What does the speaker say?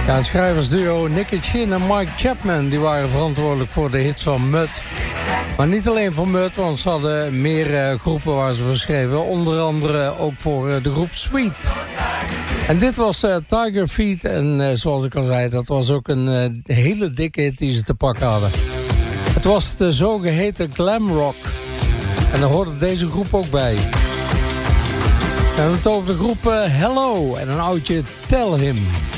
Ja, het schrijversduo Nicky Chin en Mike Chapman die waren verantwoordelijk voor de hits van Mud. Maar niet alleen voor Mud, want ze hadden meer groepen waar ze voor schreven. Onder andere ook voor de groep Sweet. En dit was Tiger Feet en zoals ik al zei, dat was ook een hele dikke hit die ze te pakken hadden. Het was de zogeheten glam rock. En daar hoorde deze groep ook bij. We hebben het over de groep Hello en een oudje Tell Him.